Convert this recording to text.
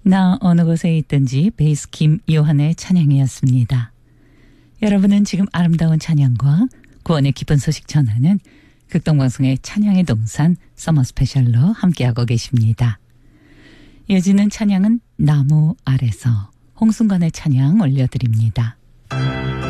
나 어느 곳에 있든지 베이스 김요한의 찬양이었습니다. 여러분은 지금 아름다운 찬양과 구원의 기쁜 소식 전하는 극동방송의 찬양의 동산 서머 스페셜로 함께하고 계십니다. 이어지는 찬양은 나무 아래서 홍순관의 찬양 올려드립니다.